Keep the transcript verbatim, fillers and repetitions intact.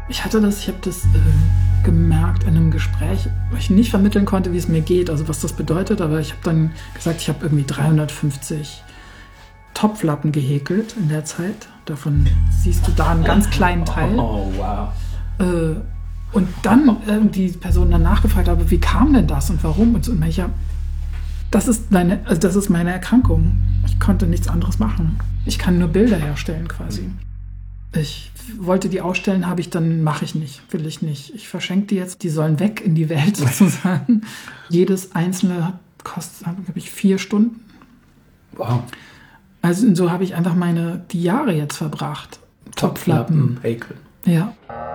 Ich hatte das, ich habe das äh, gemerkt in einem Gespräch, wo ich nicht vermitteln konnte, wie es mir geht, also was das bedeutet, aber ich habe dann gesagt, ich habe irgendwie dreihundertfünfzig Topflappen gehäkelt in der Zeit. Davon siehst du da einen ganz kleinen Teil. Oh, wow. Äh, und dann äh, die Person dann nachgefragt habe, wie kam denn das und warum? Und so, und ich, ja, das ist meine, also das ist meine Erkrankung. Ich konnte nichts anderes machen. Ich kann nur Bilder herstellen quasi. Ich wollte die ausstellen, habe ich dann, mache ich nicht, will ich nicht. Ich verschenke die jetzt, die sollen weg in die Welt sozusagen. Jedes einzelne kostet, glaube ich, vier Stunden. Wow. Also so habe ich einfach meine, die Jahre jetzt verbracht. Topflappen häkeln. Ja.